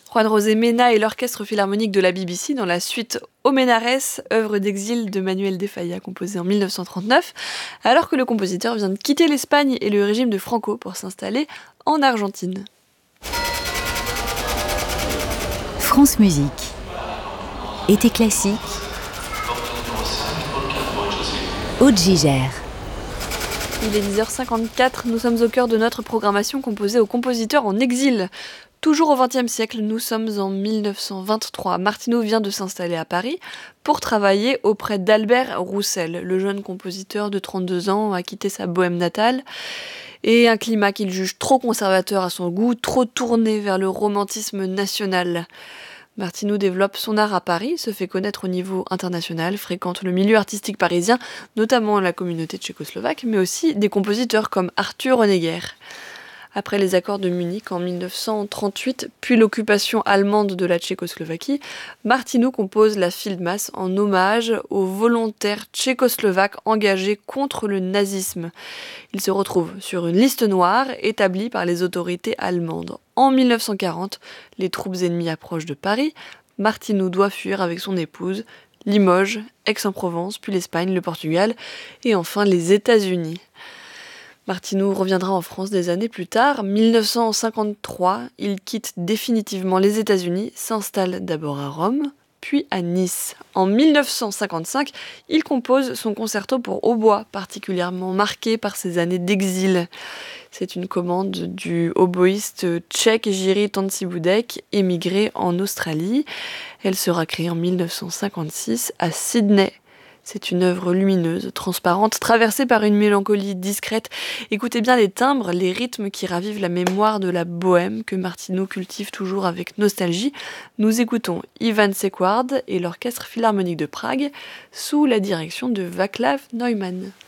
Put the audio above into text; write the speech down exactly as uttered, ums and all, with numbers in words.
Juan José Mena et l'Orchestre Philharmonique de la B B C dans la suite Homenares, œuvre d'exil de Manuel de Falla, composée en mille neuf cent trente-neuf, alors que le compositeur vient de quitter l'Espagne et le régime de Franco pour s'installer en Argentine. France Musique. Été classique. Aude Gigère. Il est dix heures cinquante-quatre, nous sommes au cœur de notre programmation composée aux compositeurs en exil. Toujours au vingtième siècle, nous sommes en mille neuf cent vingt-trois. Martino vient de s'installer à Paris pour travailler auprès d'Albert Roussel. Le jeune compositeur de trente-deux ans a quitté sa Bohème natale et un climat qu'il juge trop conservateur à son goût, trop tourné vers le romantisme national. Martino développe son art à Paris, se fait connaître au niveau international, fréquente le milieu artistique parisien, notamment la communauté tchécoslovaque, mais aussi des compositeurs comme Arthur Honegger. Après les accords de Munich en mille neuf cent trente-huit, puis l'occupation allemande de la Tchécoslovaquie, Martino compose la Fieldmass en hommage aux volontaires tchécoslovaques engagés contre le nazisme. Il se retrouve sur une liste noire établie par les autorités allemandes. En mille neuf cent quarante, les troupes ennemies approchent de Paris. Martino doit fuir avec son épouse, Limoges, Aix-en-Provence, puis l'Espagne, le Portugal et enfin les États-Unis. Martino reviendra en France des années plus tard. mille neuf cent cinquante-trois, il quitte définitivement les États-Unis, s'installe d'abord à Rome, puis à Nice. En mille neuf cent cinquante-cinq, il compose son concerto pour hautbois, particulièrement marqué par ses années d'exil. C'est une commande du hautboïste tchèque Jiří Tanci-Budek, émigré en Australie. Elle sera créée en mille neuf cent cinquante-six à Sydney. C'est une œuvre lumineuse, transparente, traversée par une mélancolie discrète. Écoutez bien les timbres, les rythmes qui ravivent la mémoire de la bohème que Martino cultive toujours avec nostalgie. Nous écoutons Ivan Sequard et l'Orchestre Philharmonique de Prague sous la direction de Václav Neumann.